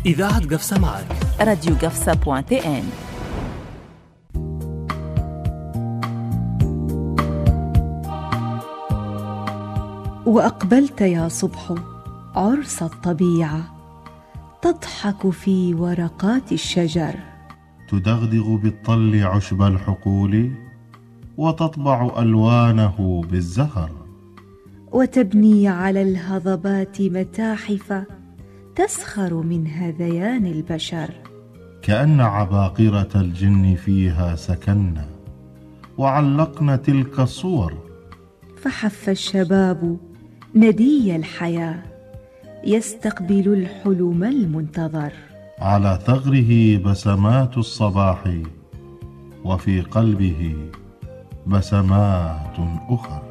إذاعة قفصة معك. راديو قفصة.ان. وأقبلت يا صبح عرس الطبيعة، تضحك في ورقات الشجر، تدغدغ بالطل عشب الحقول، وتطبع ألوانه بالزهر، وتبني على الهضبات متاحف تسخر من هذيان البشر، كأن عباقرة الجن فيها سكن وعلقن تلك الصور. فحف الشباب ندي الحياة يستقبل الحلم المنتظر، على ثغره بسمات الصباح، وفي قلبه بسمات أخرى.